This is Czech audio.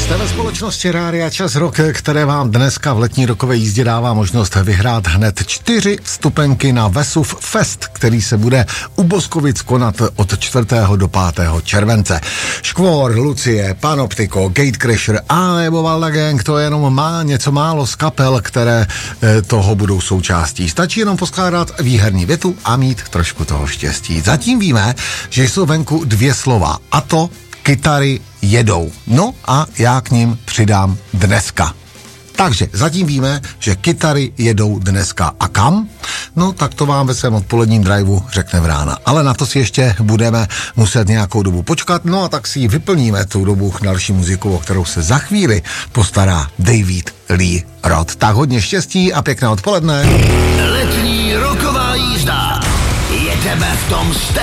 Jste ve společnosti Rádia Čas Rock, které vám dneska v letní rokové jízdě dává možnost vyhrát hned 4 vstupenky na Vesuv Fest, který se bude u Boskovic konat od 4. do 5. července. Škvor, Lucie, Panoptiko, Gatecrasher a nebo Valda Gang, to jenom má něco málo z kapel, které toho budou součástí. Stačí jenom poskládat výherní větu a mít trošku toho štěstí. Zatím víme, že jsou venku 2 slova, a to kytary jedou. No a já k ním přidám dneska. Takže zatím víme, že kytary jedou dneska. A kam? No tak to vám ve svém odpoledním driveu řekne rána. Ale na to si ještě budeme muset nějakou dobu počkat. No a tak si ji vyplníme tu dobu další muziku, o kterou se za chvíli postará David Lee Roth. Tak hodně štěstí a pěkné odpoledne. Letní roková jízda. Jedeme v tom